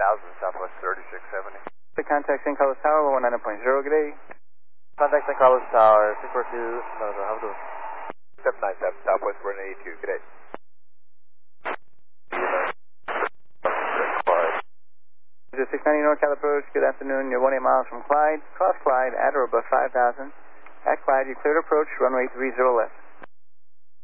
Southwest 3670. The contact St. Carlos Tower, 119.0, good day. Contact St. Carlos Tower, 642, how do? 797 Southwest 182, good day. This is 690 NorCal approach, good afternoon. You're 18 miles from Clyde. Cross Clyde at or above 5,000. At Clyde, you cleared approach, runway 30 left.